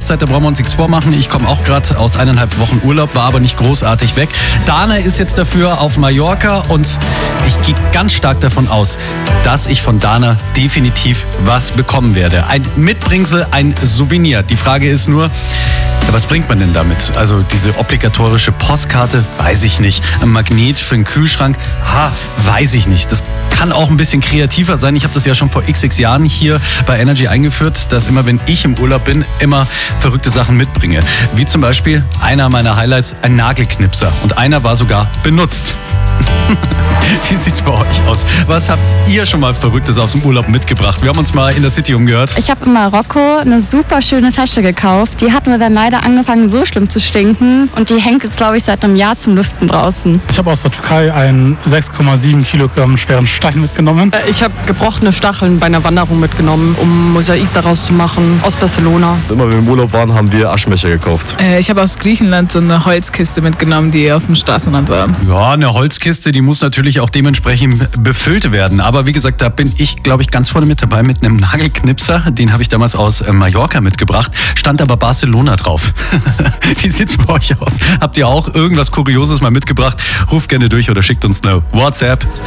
Weihnachtszeit, da brauchen wir uns nichts vormachen. Ich komme auch gerade aus 1,5 Wochen Urlaub, war aber nicht großartig weg. Dana ist jetzt dafür auf Mallorca und ich gehe ganz stark davon aus, dass ich von Dana definitiv was bekommen werde. Ein Mitbringsel, ein Souvenir. Die Frage ist nur, was bringt man denn damit? Also diese obligatorische Postkarte, weiß ich nicht. Ein Magnet für den Kühlschrank, weiß ich nicht. Das kann auch ein bisschen kreativer sein. Ich habe das ja schon vor xx Jahren hier bei Energy eingeführt, dass immer, wenn ich im Urlaub bin, immer verrückte Sachen mitbringe. Wie zum Beispiel einer meiner Highlights, ein Nagelknipser. Und einer war sogar benutzt. Wie sieht's bei euch aus? Was habt ihr schon mal Verrücktes aus dem Urlaub mitgebracht? Wir haben uns mal in der City umgehört. Ich habe in Marokko eine super schöne Tasche gekauft. Die hat mir dann leider angefangen, so schlimm zu stinken. Und die hängt jetzt, glaube ich, seit einem Jahr zum Lüften draußen. Ich habe aus der Türkei einen 6,7 Kilogramm schweren Stein mitgenommen. Ich habe gebrochene Stacheln bei einer Wanderung mitgenommen, um Mosaik daraus zu machen, aus Barcelona. Immer wenn wir im Urlaub waren, haben wir Aschenbecher gekauft. Ich habe aus Griechenland so eine Holzkiste mitgenommen, die auf dem Straßenrand war. Ja, eine Holzkiste, die muss natürlich auch dementsprechend befüllt werden. Aber wie gesagt, da bin ich, glaube ich, ganz vorne mit dabei mit einem Nagelknipser. Den habe ich damals aus Mallorca mitgebracht. Stand aber Barcelona drauf. Wie sieht's bei euch aus? Habt ihr auch irgendwas Kurioses mal mitgebracht? Ruft gerne durch oder schickt uns eine WhatsApp.